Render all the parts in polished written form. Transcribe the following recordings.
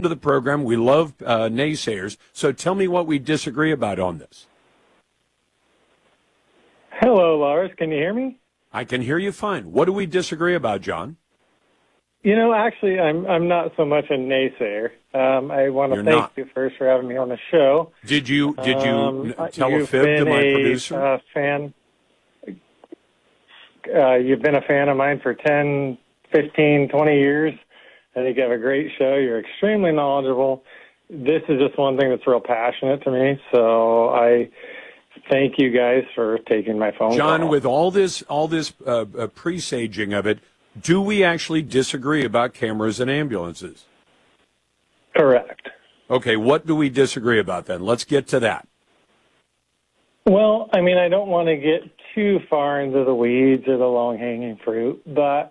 to the program. We love naysayers. So tell me what we disagree about on this. Hello, Lars. Can you hear me? I can hear you fine. What do we disagree about, John? Actually, I'm not so much a naysayer. I want to thank you first for having me on the show. Did you tell a fib to my producer? You've been a fan of mine for 10, 15, 20 years. I think you have a great show. You're extremely knowledgeable. This is just one thing that's real passionate to me. So I thank you guys for taking my phone John, call. with all this presaging of it, do we actually disagree about cameras and ambulances? Correct. Okay, what do we disagree about then? Let's get to that. Well, I mean, I don't want to get too far into the weeds or the long-hanging fruit, but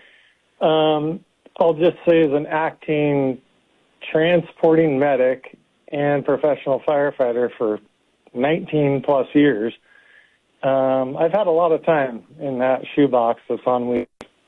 I'll just say as an acting, transporting medic and professional firefighter for 19-plus years, I've had a lot of time in that shoebox that's on wheels.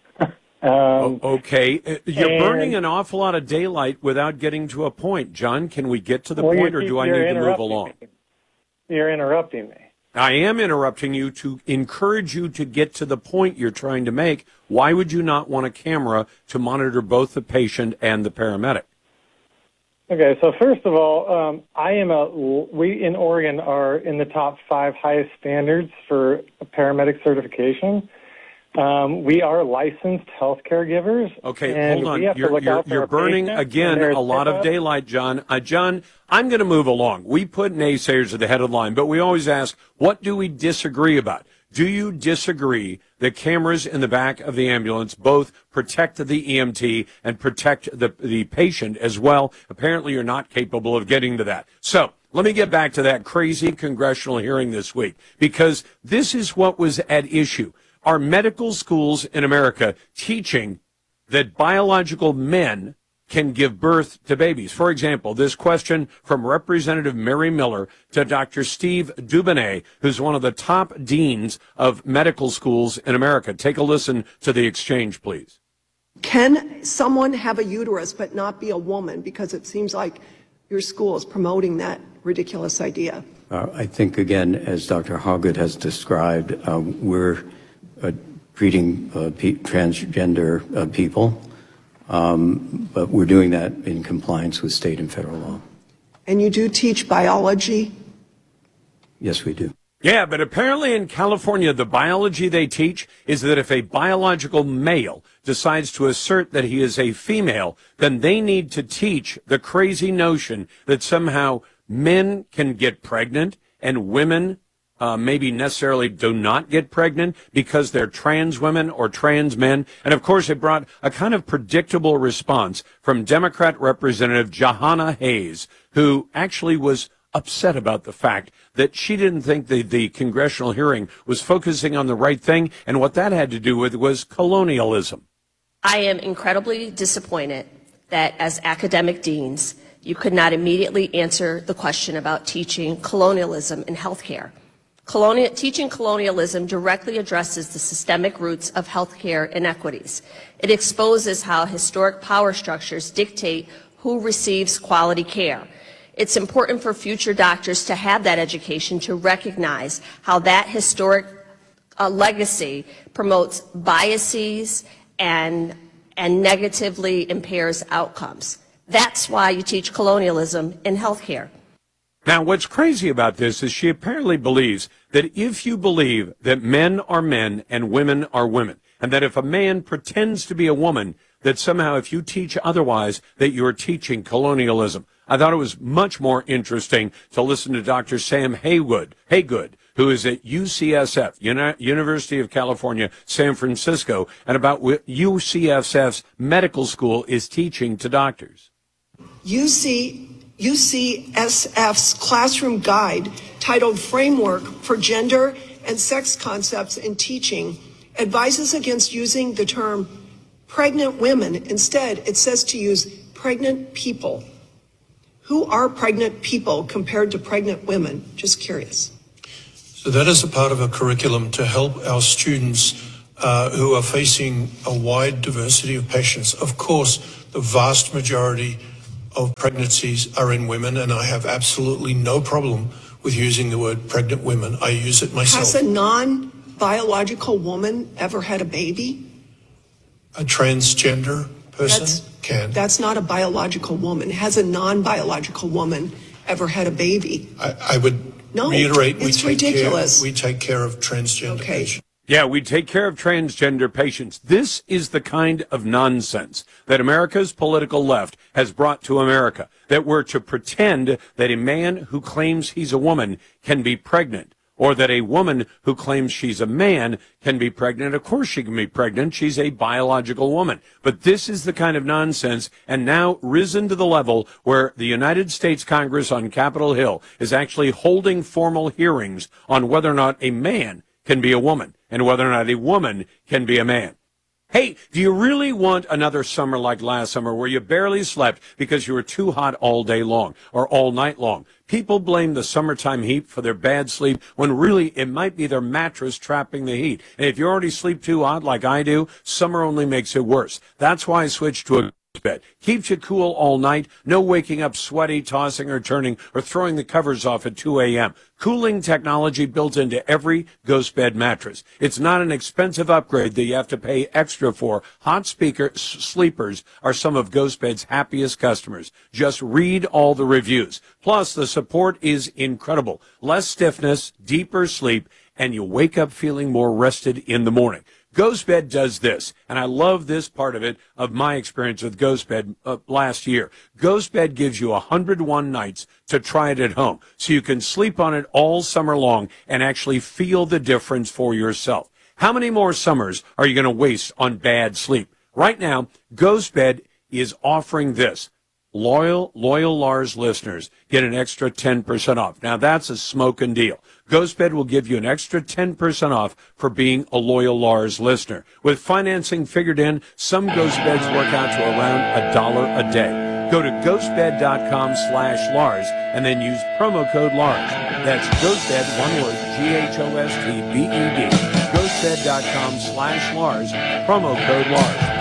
Okay. You're burning an awful lot of daylight without getting to a point. John, can we get to the point, or do I need to move along? You're interrupting me. I am interrupting you to encourage you to get to the point you're trying to make. Why would you not want a camera to monitor both the patient and the paramedic? Okay, so first of all, we in Oregon are in the top 5 highest standards for paramedic certification. We are licensed healthcare givers. Okay, hold on. You're burning, again, a lot of daylight, John. John, I'm going to move along. We put naysayers at the head of the line, but we always ask, what do we disagree about? Do you disagree that cameras in the back of the ambulance both protect the EMT and protect the patient as well? Apparently, you're not capable of getting to that. So let me get back to that crazy congressional hearing this week, because this is what was at issue. Are medical schools in America teaching that biological men can give birth to babies? For example, this question from Representative Mary Miller to Dr. Steve Dubonnet, who's one of the top deans of medical schools in America. Take a listen to the exchange, please. Can someone have a uterus but not be a woman? Because it seems like your school is promoting that ridiculous idea. I think, again, as Dr. Hoggett has described, we're treating transgender people, but we're doing that in compliance with state and federal law. And you do teach biology? Yes, we do. Yeah, but apparently in California, the biology they teach is that if a biological male decides to assert that he is a female, then they need to teach the crazy notion that somehow men can get pregnant and women maybe necessarily do not get pregnant because they're trans women or trans men. And of course, it brought a kind of predictable response from Democrat Representative Jahana Hayes, who actually was upset about the fact that she didn't think the congressional hearing was focusing on the right thing. And what that had to do with was colonialism. I am incredibly disappointed that as academic deans, you could not immediately answer the question about teaching colonialism in healthcare. Teaching colonialism directly addresses the systemic roots of healthcare inequities. It exposes how historic power structures dictate who receives quality care. It's important for future doctors to have that education to recognize how that historic legacy promotes biases and negatively impairs outcomes. That's why you teach colonialism in healthcare. Now, what's crazy about this is she apparently believes that if you believe that men are men and women are women, and that if a man pretends to be a woman, that somehow if you teach otherwise, that you're teaching colonialism. I thought it was much more interesting to listen to Dr. Sam Haygood, who is at UCSF, University of California, San Francisco, and about what UCSF's medical school is teaching to doctors. UCSF's classroom guide titled Framework for Gender and Sex Concepts in Teaching advises against using the term pregnant women. Instead, it says to use pregnant people. Who are pregnant people compared to pregnant women? Just curious. So that is a part of a curriculum to help our students who are facing a wide diversity of patients. Of course, the vast majority of pregnancies are in women, and I have absolutely no problem with using the word pregnant women. I use it myself. Has a non-biological woman ever had a baby? A transgender person can. That's not a biological woman. Has a non-biological woman ever had a baby? I would No, reiterate, it's ridiculous. We take care of transgender patients. Yeah, we take care of transgender patients. This is the kind of nonsense that America's political left has brought to America, that we're to pretend that a man who claims he's a woman can be pregnant, or that a woman who claims she's a man can be pregnant. Of course she can be pregnant. She's a biological woman. But this is the kind of nonsense, and now risen to the level where the United States Congress on Capitol Hill is actually holding formal hearings on whether or not a man can be a woman and whether or not a woman can be a man. Hey, do you really want another summer like last summer where you barely slept because you were too hot all day long or all night long? People blame the summertime heat for their bad sleep when really it might be their mattress trapping the heat. And if you already sleep too hot like I do, summer only makes it worse. That's why I switched to a bed. Keeps you cool all night. No waking up sweaty, tossing or turning, or throwing the covers off at 2 a.m. Cooling technology built into every Ghost Bed mattress. It's not an expensive upgrade that you have to pay extra for. Hot sleepers are some of Ghost Bed's happiest customers. Just read all the reviews. Plus, the support is incredible. Less stiffness, deeper sleep, and you wake up feeling more rested in the morning. Ghost Bed does this, and I love this part of it, of my experience with Ghost Bed last year. Ghost Bed gives you 101 nights to try it at home, so you can sleep on it all summer long and actually feel the difference for yourself. How many more summers are you going to waste on bad sleep? Right now, Ghost Bed is offering this. Loyal Lars listeners get an extra 10% off. Now, that's a smoking deal. GhostBed will give you an extra 10% off for being a loyal Lars listener. With financing figured in, some Ghost Beds work out to around $1 a day. Go to ghostbed.com/Lars and then use promo code Lars. That's GhostBed, one word, GHOSTBED. Ghostbed.com/Lars, promo code Lars.